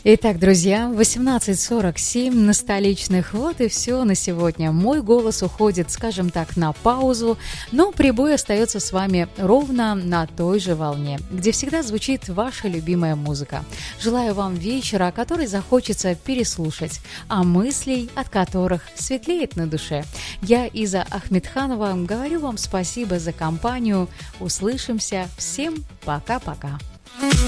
Итак, друзья, 18:47 на столичных. Вот и все на сегодня. Мой голос уходит, скажем так, на паузу, но прибой остается с вами ровно на той же волне, где всегда звучит ваша любимая музыка. Желаю вам вечера, который захочется переслушать, а мыслей, от которых светлеет на душе. Я, Иза Ахмедханова, говорю вам спасибо за компанию. Услышимся. Всем пока-пока.